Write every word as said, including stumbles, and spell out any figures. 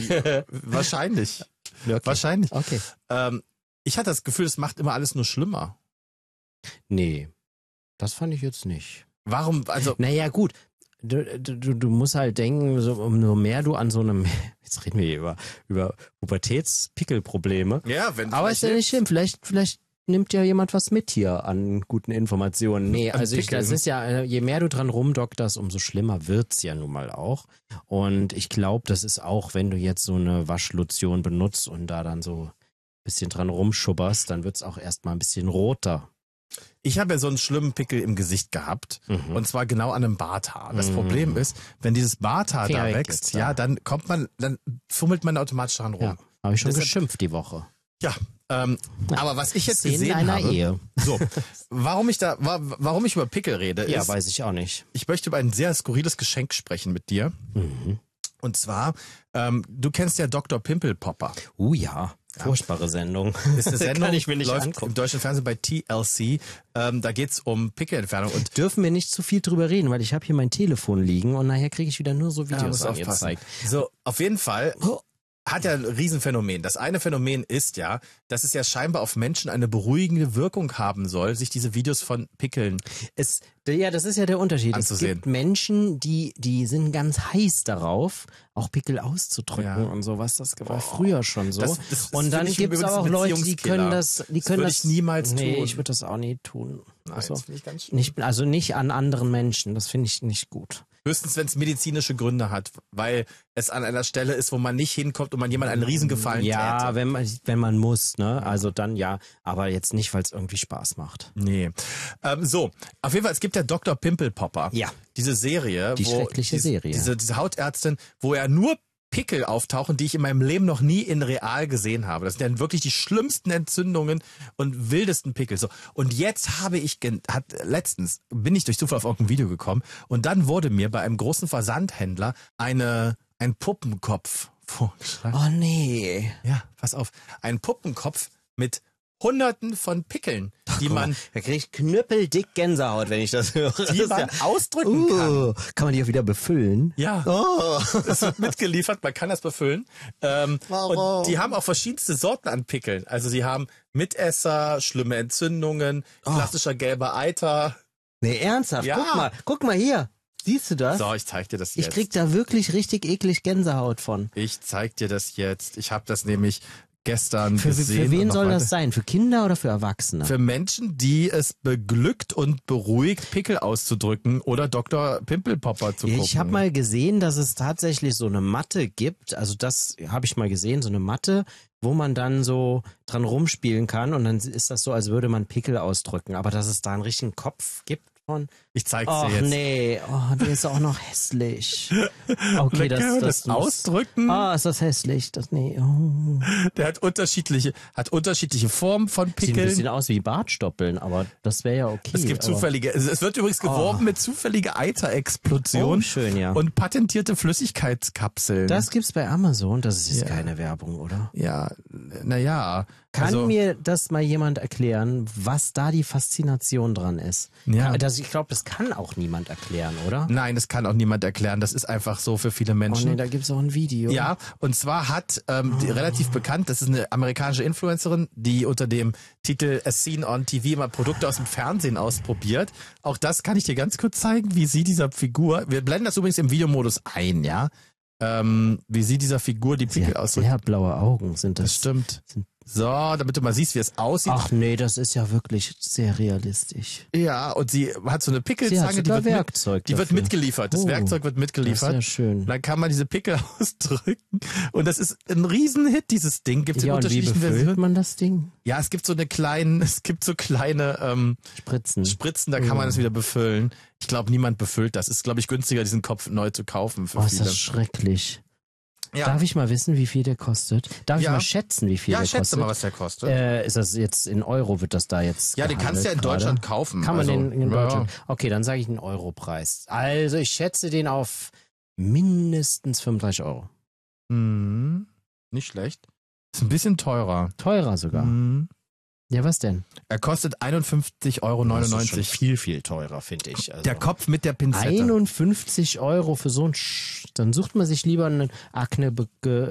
Wahrscheinlich. Okay. Wahrscheinlich. Okay. Ähm, ich hatte das Gefühl, es macht immer alles nur schlimmer. Nee, das fand ich jetzt nicht. Warum, also... Naja, gut. Du, du, du musst halt denken, so, umso mehr du an so einem, jetzt reden wir hier über, über Pubertäts-Pickelprobleme. Ja, wenn Aber ist ja nicht schlimm. Vielleicht, vielleicht nimmt ja jemand was mit hier an guten Informationen. Nee, also ich, das ist ja, je mehr du dran rumdokterst, umso schlimmer wird's ja nun mal auch. Und ich glaube, das ist auch, wenn du jetzt so eine Waschlotion benutzt und da dann so ein bisschen dran rumschubberst, dann wird's auch erstmal ein bisschen roter. Ich habe ja so einen schlimmen Pickel im Gesicht gehabt. Mhm. Und zwar genau an einem Barthaar. Das Mhm. Problem ist, wenn dieses Barthaar Finger da weg wächst, jetzt, ja, ja. dann kommt man, dann fummelt man automatisch dran rum. Ja, habe ich schon Deshalb- geschimpft die Woche. Ja, ähm, aber was ich jetzt Szenen gesehen einer habe, Ehe. so, warum ich da, wa- warum ich über Pickel rede, Ja, ist, weiß ich auch nicht. ich möchte über ein sehr skurriles Geschenk sprechen mit dir. Mhm. Und zwar, ähm, du kennst ja Doktor Pimpelpopper. Uh ja, furchtbare Sendung. Ist eine Sendung, Kann ich mir nicht läuft angucken. im deutschen Fernsehen bei T L C. Ähm, da geht's um Pickelentfernung. Und Dürfen wir nicht zu viel drüber reden, weil ich habe hier mein Telefon liegen und nachher kriege ich wieder nur so Ja, Videos musst aufpassen. angezeigt. So, auf jeden Fall hat ja ein Riesenphänomen. Das eine Phänomen ist ja, dass es ja scheinbar auf Menschen eine beruhigende Wirkung haben soll, sich diese Videos von Pickeln. Es, ja, das ist ja der Unterschied. Anzusehen. Es gibt Menschen, die, die sind ganz heiß darauf, auch Pickel auszudrücken Ja. und sowas. Das war früher schon so. Das- das- das und dann finde ich gibt es übrigens auch ein Leute, die Beziehungskiller. können das, die Das können würde das ich niemals nee, tun. ich würde das auch nie tun. Nein, Also, das finde ich ganz schlimm. nicht, also nicht an anderen Menschen. Das finde ich nicht gut. Höchstens, wenn es medizinische Gründe hat, weil es an einer Stelle ist, wo man nicht hinkommt und man jemandem einen Riesengefallen Ja, täte. wenn man, wenn man muss, ne? Also dann ja, aber jetzt nicht, weil es irgendwie Spaß macht. Nee. Ähm, so, auf jeden Fall, es gibt ja Doktor Pimpelpopper. Ja. Diese Serie. Die wo schreckliche diese, Serie. Diese, diese Hautärztin, wo ja nur Pickel auftauchen, die ich in meinem Leben noch nie in real gesehen habe. Das sind dann wirklich die schlimmsten Entzündungen und wildesten Pickel. So. Und jetzt habe ich, gen- hat, letztens bin ich durch Zufall auf irgendein Video gekommen und dann wurde mir bei einem großen Versandhändler eine, ein Puppenkopf vorgeschlagen. Oh nee. Ja, pass auf. Ein Puppenkopf mit Hunderten von Pickeln, die Guck mal, man, da kriege ich knüppeldick Gänsehaut, wenn ich das höre. die Das ist man ja, ausdrücken kann. uh, kann man die auch wieder befüllen? Ja. Oh. Das wird mitgeliefert, man kann das befüllen. Ähm, Warum? und die haben auch verschiedenste Sorten an Pickeln. Also sie haben Mitesser, schlimme Entzündungen, Oh. klassischer gelber Eiter. Nee, ernsthaft? Ja. Guck mal, guck mal hier. Siehst du das? So, ich zeig dir das ich jetzt. krieg da wirklich richtig eklig Gänsehaut von. Ich zeig dir das jetzt. Ich habe das nämlich gestern Für, gesehen. für und wen noch soll heute. das sein? Für Kinder oder für Erwachsene? Für Menschen, die es beglückt und beruhigt, Pickel auszudrücken oder Doktor Pimpelpopper zu gucken. Ich habe mal gesehen, dass es tatsächlich so eine Matte gibt. Also das habe ich mal gesehen, so eine Matte, wo man dann so dran rumspielen kann und dann ist das so, als würde man Pickel ausdrücken. Aber dass es da einen richtigen Kopf gibt von... Ich zeig's Ach dir jetzt. nee, oh, der ist auch noch hässlich. Okay, Da das, kann man das, das muss- ausdrücken. Ah, ist das hässlich. Das, nee, oh. Der hat unterschiedliche, hat unterschiedliche Formen von Sieht ein Pickeln. bisschen aus wie Bartstoppeln, aber das wäre ja okay. Es gibt aber- zufällige, es es wird übrigens geworben Oh. mit zufällige Eiterexplosion Oh, schön, ja. und patentierte Flüssigkeitskapseln. Das gibt's bei Amazon, das ist jetzt Ja. keine Werbung, oder? ja, naja. Kann also, mir das mal jemand erklären, was da die Faszination dran ist? Ja. Kann, das, ich glaube, das kann auch niemand erklären, oder? Nein, das kann auch niemand erklären. Das ist einfach so für viele Oh Menschen. nee, da gibt's auch ein Video. Ja, und zwar hat ähm, die, relativ bekannt, das ist eine amerikanische Influencerin, die unter dem Titel As Seen on T V immer Produkte aus dem Fernsehen ausprobiert. Auch das kann ich dir ganz kurz zeigen, wie sie dieser Figur, wir blenden das übrigens im Videomodus ein, ja, ähm, wie sie dieser Figur die Sie Pickel hat ausdrückt. sehr blaue Augen, sind das. Das stimmt. Sind- So, damit du mal siehst, wie es aussieht. Ach nee, das ist ja wirklich sehr realistisch. Ja, und sie hat so eine Sie hat Pickelzange, die, sogar wird, mit, Werkzeug die wird dafür. mitgeliefert. Das Oh, Werkzeug wird Das ist mitgeliefert. ja schön. Dann kann man diese Pickel ausdrücken. Und das ist ein Riesenhit, dieses Ding. Gibt es in Ja, und wie unterschiedlichen befüllt Versionen. man das Ding? Ja, es gibt so eine kleinen, es gibt so kleine ähm, Spritzen. Spritzen, da kann man das wieder befüllen. Ich glaube, niemand befüllt das. Ist, glaube ich, günstiger, diesen Kopf neu zu kaufen für Oh, ist viele. das schrecklich. Ja, Darf ich mal wissen, wie viel der kostet? Darf ich Ja. mal schätzen, wie viel ja der schätze kostet? mal, was der kostet. Äh, ist das jetzt in Euro, wird das da jetzt ja, den kannst du ja in gehandelt Deutschland gerade? kaufen. Kann man also, den in ja. Deutschland? Okay, dann sage ich einen Europreis. Also ich schätze den auf mindestens fünfunddreißig Euro. Mhm. Nicht schlecht. Ist ein bisschen teurer. Teurer sogar. Mhm. Ja, was denn? Er kostet einundfünfzig Euro Das ist schon neunundneunzig. viel, viel teurer, finde ich. Also Der Kopf mit der Pinzette. einundfünfzig Euro für so ein Sch dann sucht man sich lieber einen Akne